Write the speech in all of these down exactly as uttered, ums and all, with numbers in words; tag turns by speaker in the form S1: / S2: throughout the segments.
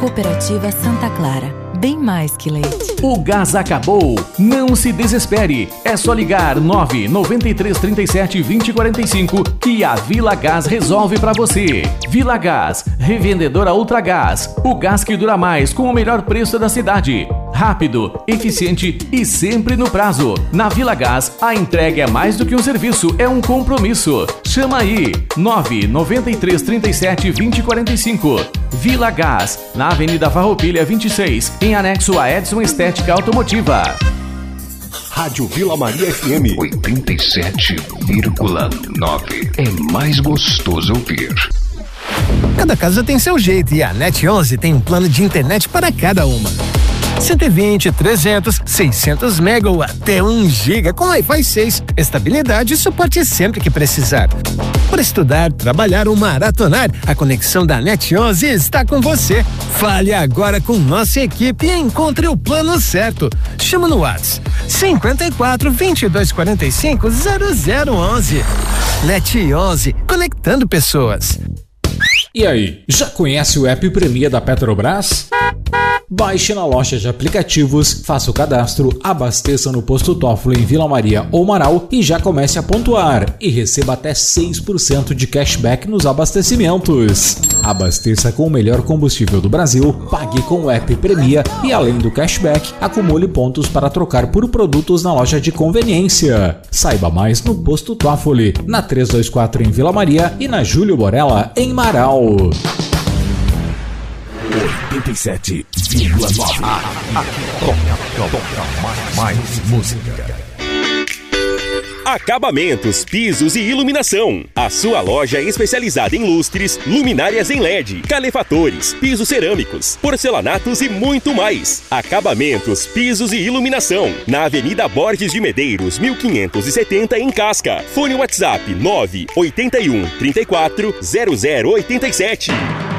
S1: Cooperativa Santa Clara, bem mais que leite.
S2: O gás acabou? Não se desespere. É só ligar nove nove três três sete dois zero quatro cinco que a Vila Gás resolve pra você. Vila Gás, revendedora Ultragás. O gás que dura mais com o melhor preço da cidade. Rápido, eficiente e sempre no prazo. Na Vila Gás, a entrega é mais do que um serviço, é um compromisso. Chama aí, nove nove três três sete dois zero quatro cinco. Vila Gás, na Avenida Farroupilha vinte e seis, em anexo a Edson Estética Automotiva.
S3: Rádio Vila Maria F M oitenta e sete vírgula nove. É mais gostoso ouvir.
S4: Cada casa tem seu jeito e a Net onze tem um plano de internet para cada uma. cento e vinte, trezentos, seiscentos mega ou até um giga com Wi-Fi seis. Estabilidade e suporte sempre que precisar. Para estudar, trabalhar ou maratonar, a conexão da Net onze está com você. Fale agora com nossa equipe e encontre o plano certo. Chama no WhatsApp cinquenta e quatro, vinte e dois, quarenta e cinco, zero zero onze. Net onze, conectando pessoas.
S5: E aí, já conhece o app Premia da Petrobras? Baixe na loja de aplicativos, faça o cadastro, abasteça no posto Toffoli em Vila Maria ou Marau e já comece a pontuar e receba até seis por cento de cashback nos abastecimentos. Abasteça com o melhor combustível do Brasil, pague com o app Premia e além do cashback, acumule pontos para trocar por produtos na loja de conveniência. Saiba mais no posto Toffoli, na trezentos e vinte e quatro em Vila Maria e na Júlio Borella em Marau.
S3: oitenta e sete vírgula nove. Toca, toca mais, mais música.
S6: Acabamentos, pisos e iluminação. A sua loja é especializada em lustres, luminárias em L E D, calefatores, pisos cerâmicos, porcelanatos e muito mais. Acabamentos, pisos e iluminação. Na Avenida Borges de Medeiros, mil quinhentos e setenta, em Casca. Fone WhatsApp nove oito um, trinta e quatro, zero zero oitenta e sete.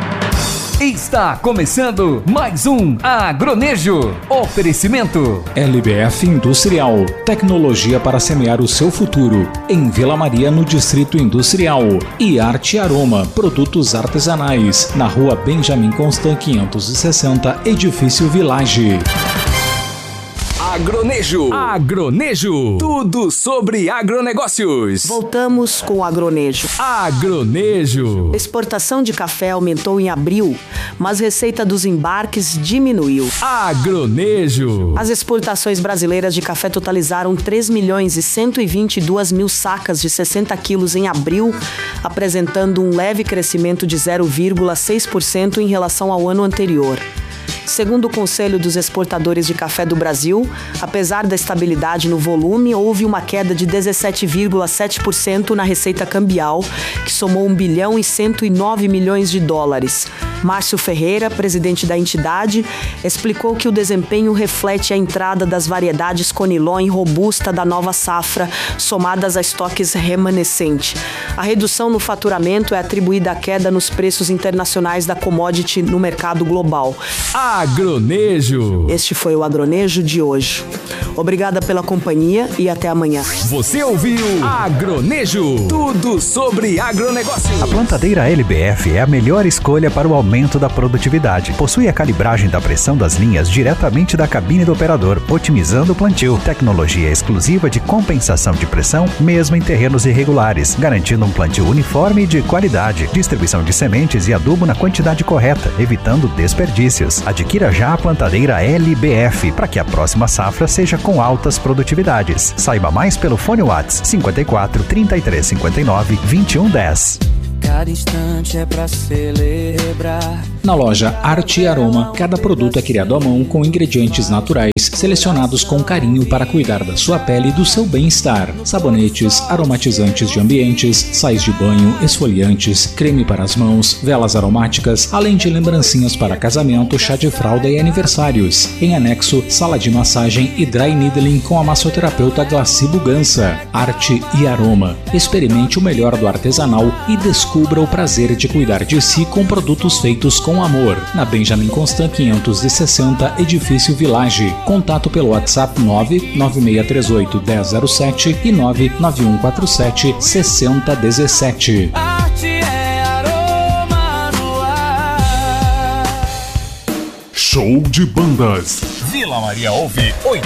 S7: Está começando mais um Agronejo. Oferecimento
S5: L B F Industrial, tecnologia para semear o seu futuro. Em Vila Maria, no Distrito Industrial. E Arte Aroma, produtos artesanais. Na Rua Benjamin Constant quinhentos e sessenta, Edifício Village.
S7: Agronejo. Agronejo. Tudo sobre agronegócios.
S8: Voltamos com o Agronejo.
S7: Agronejo.
S8: Exportação de café aumentou em abril, mas receita dos embarques diminuiu.
S7: Agronejo.
S8: As exportações brasileiras de café totalizaram três milhões e cento e vinte e duas mil sacas de sessenta quilos em abril, apresentando um leve crescimento de zero vírgula seis por cento em relação ao ano anterior. Segundo o Conselho dos Exportadores de Café do Brasil, apesar da estabilidade no volume, houve uma queda de dezessete vírgula sete por cento na receita cambial, que somou um bilhão e cento e nove milhões de dólares. Márcio Ferreira, presidente da entidade, explicou que o desempenho reflete a entrada das variedades Conilon e Robusta da nova safra, somadas a estoques remanescente. A redução no faturamento é atribuída à queda nos preços internacionais da commodity no mercado global.
S7: Agronejo.
S8: Este foi o Agronejo de hoje. Obrigada pela companhia e até amanhã.
S7: Você ouviu Agronejo. Tudo sobre agronegócio.
S9: A plantadeira L B F é a melhor escolha para o aumento da produtividade. Possui a calibragem da pressão das linhas diretamente da cabine do operador, otimizando o plantio. Tecnologia exclusiva de compensação de pressão, mesmo em terrenos irregulares, garantindo um plantio uniforme e de qualidade. Distribuição de sementes e adubo na quantidade correta, evitando desperdícios. Adquira já a plantadeira L B F para que a próxima safra seja com altas produtividades. Saiba mais pelo fone WhatsApp cinquenta e quatro, trinta e três, cinquenta e nove, vinte e um, dez.
S10: Cada instante é pra celebrar.
S5: Na loja Arte e Aroma, cada produto é criado à mão com ingredientes naturais, selecionados com carinho para cuidar da sua pele e do seu bem-estar. Sabonetes, aromatizantes de ambientes, sais de banho, esfoliantes, creme para as mãos, velas aromáticas, além de lembrancinhas para casamento, chá de fralda e aniversários. Em anexo, sala de massagem e dry needling com a massoterapeuta Glaci Bugança. Arte e Aroma. Experimente o melhor do artesanal e descubra o prazer de cuidar de si com produtos feitos com amor. Na Benjamin Constant quinhentos e sessenta, Edifício Village. Contato pelo WhatsApp nove nove seis três oito, um zero zero sete e nove nove um quatro sete, seis zero um sete.
S10: Arte é aroma no ar.
S11: Show de bandas.
S12: Vila Maria ouve oitenta